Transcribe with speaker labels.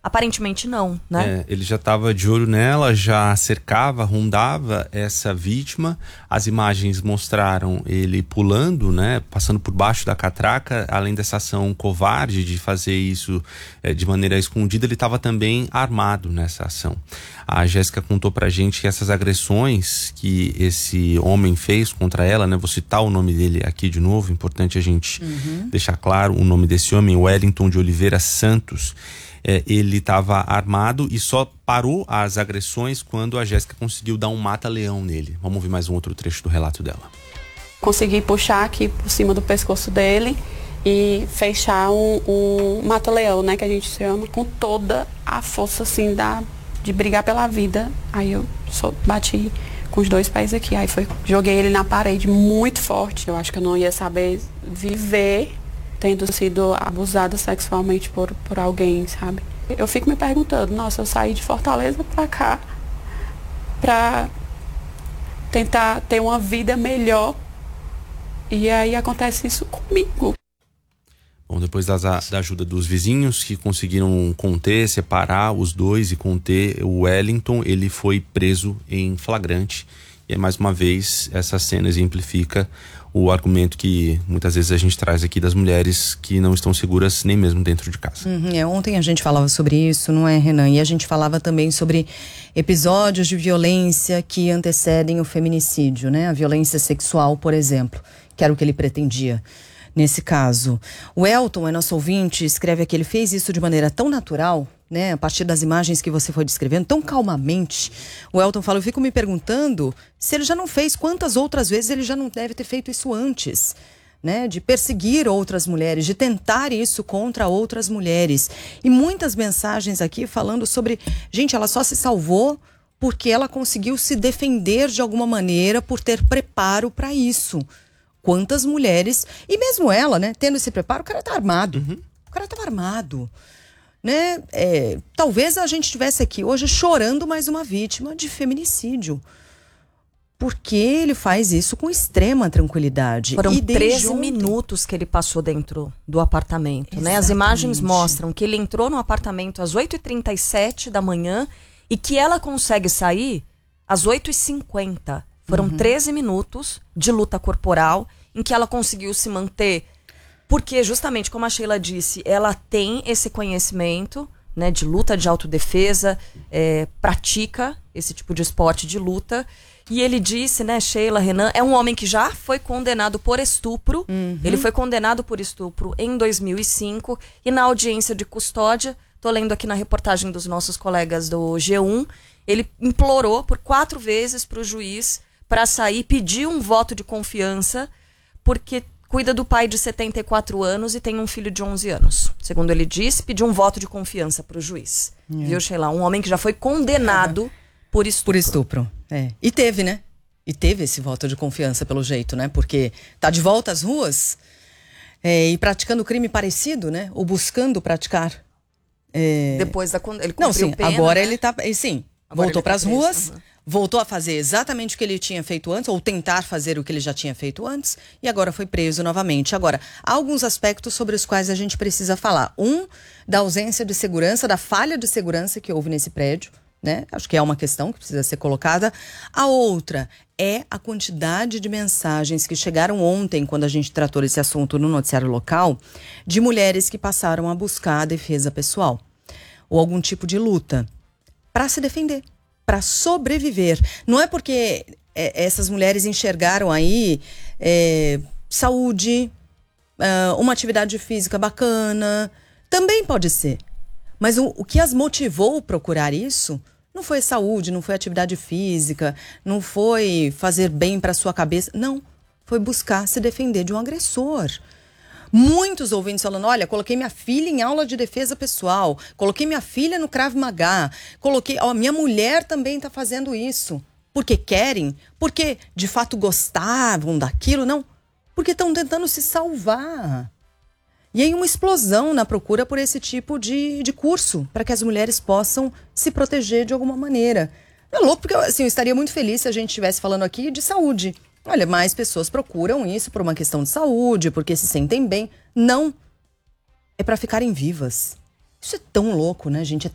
Speaker 1: Aparentemente não, né?
Speaker 2: Ele já estava de olho nela, já cercava, rondava essa vítima. As imagens mostraram ele pulando, né, passando por baixo da catraca. Além dessa ação covarde de fazer isso de maneira escondida, ele estava também armado nessa ação. A Jéssica contou pra gente que essas agressões que esse homem fez contra ela, né, vou citar o nome dele aqui de novo, importante a gente deixar claro o nome desse homem, Wellington de Oliveira Santos. Ele estava armado e só parou as agressões quando a Jéssica conseguiu dar um mata-leão nele. Vamos ouvir mais um outro trecho do relato dela.
Speaker 3: Consegui puxar aqui por cima do pescoço dele e fechar um mata-leão, né, que a gente chama, com toda a força, assim, de brigar pela vida. Aí eu só bati com os 2 pés aqui. Aí joguei ele na parede muito forte. Eu acho que eu não ia saber viver tendo sido abusada sexualmente por alguém, sabe? Eu fico me perguntando, nossa, eu saí de Fortaleza pra cá pra tentar ter uma vida melhor e aí acontece isso comigo.
Speaker 2: Bom, depois da ajuda dos vizinhos que conseguiram conter, separar os dois e conter o Wellington, ele foi preso em flagrante. E mais uma vez, essa cena exemplifica o argumento que muitas vezes a gente traz aqui das mulheres que não estão seguras nem mesmo dentro de casa.
Speaker 4: Ontem a gente falava sobre isso, não é, Renan? E a gente falava também sobre episódios de violência que antecedem o feminicídio, né? A violência sexual, por exemplo, que era o que ele pretendia. Nesse caso, o Elton, nosso ouvinte, escreve que ele fez isso de maneira tão natural, né? A partir das imagens que você foi descrevendo, tão calmamente. O Elton fala, eu fico me perguntando se ele já não fez, quantas outras vezes ele já não deve ter feito isso antes, né? De perseguir outras mulheres, de tentar isso contra outras mulheres. E muitas mensagens aqui falando sobre, gente, ela só se salvou porque ela conseguiu se defender de alguma maneira por ter preparo para isso. Quantas mulheres, e mesmo ela, né, tendo esse preparo, o cara tá armado. O cara tava armado, né? Talvez a gente estivesse aqui hoje chorando mais uma vítima de feminicídio. Porque ele faz isso com extrema tranquilidade.
Speaker 1: Foram 13 minutos que ele passou dentro do apartamento, né? As imagens mostram que ele entrou no apartamento às 8h37 da manhã e que ela consegue sair às 8h50. Foram 13 minutos de luta corporal em que ela conseguiu se manter, porque justamente, como a Sheila disse, ela tem esse conhecimento, né, de luta de autodefesa, pratica esse tipo de esporte de luta. E ele disse, né, Sheila, Renan, é um homem que já foi condenado por estupro. Ele foi condenado por estupro em 2005 e na audiência de custódia, tô lendo aqui na reportagem dos nossos colegas do G1, ele implorou por 4 vezes para o juiz para sair, pedir um voto de confiança, porque cuida do pai de 74 anos e tem um filho de 11 anos. Segundo ele disse, pediu um voto de confiança para o juiz. Viu, Sheila? Um homem que já foi condenado por estupro.
Speaker 4: Por estupro, E teve, né? E teve esse voto de confiança, pelo jeito, né? Porque tá de volta às ruas e praticando crime parecido, né? Ou buscando praticar.
Speaker 1: Depois da ele cumpriu
Speaker 4: Não, sim,
Speaker 1: pena,
Speaker 4: agora
Speaker 1: né?
Speaker 4: ele tá... Sim,
Speaker 1: Agora
Speaker 4: voltou
Speaker 1: ele
Speaker 4: para as
Speaker 1: tá preso,
Speaker 4: ruas... Voltou a fazer exatamente o que ele tinha feito antes, ou tentar fazer o que ele já tinha feito antes, e agora foi preso novamente. Agora, há alguns aspectos sobre os quais a gente precisa falar. Da ausência de segurança, da falha de segurança que houve nesse prédio, né? Acho que é uma questão que precisa ser colocada. A outra é a quantidade de mensagens que chegaram ontem, quando a gente tratou esse assunto no noticiário local, de mulheres que passaram a buscar a defesa pessoal, ou algum tipo de luta, para se defender, para sobreviver. Não é porque essas mulheres enxergaram aí saúde, uma atividade física bacana, também pode ser. Mas o que as motivou a procurar isso não foi saúde, não foi atividade física, não foi fazer bem para sua cabeça, não. Foi buscar se defender de um agressor. Muitos ouvintes falando, olha, coloquei minha filha em aula de defesa pessoal, coloquei minha filha no Krav Maga, minha mulher também está fazendo isso. Porque querem? Porque de fato gostavam daquilo? Não. Porque estão tentando se salvar. E aí uma explosão na procura por esse tipo de curso, para que as mulheres possam se proteger de alguma maneira. É louco, porque assim, eu estaria muito feliz se a gente estivesse falando aqui de saúde. Olha, mais pessoas procuram isso por uma questão de saúde, porque se sentem bem. Não. É para ficarem vivas. Isso é tão louco, né, gente? É